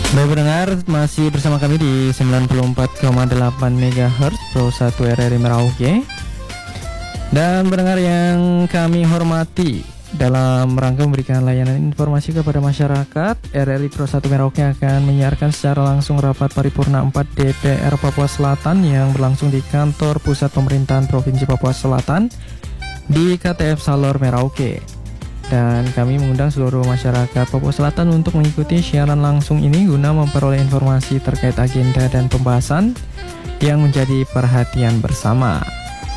Baik pendengar, masih bersama kami di 94,8 MHz Pro 1 RRI Merauke. Dan pendengar yang kami hormati, dalam rangka memberikan layanan informasi kepada masyarakat, RRI Pro 1 Merauke akan menyiarkan secara langsung rapat paripurna 4 DPR Papua Selatan yang berlangsung di kantor pusat pemerintahan Provinsi Papua Selatan di KTF Salor Merauke. Dan kami mengundang seluruh masyarakat Papua Selatan untuk mengikuti siaran langsung ini guna memperoleh informasi terkait agenda dan pembahasan yang menjadi perhatian bersama.